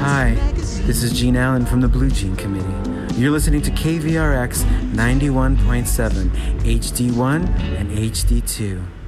Hi, this is Gene Allen from the Blue Jean Committee. You're listening to KVRX 91.7, HD1 and HD2.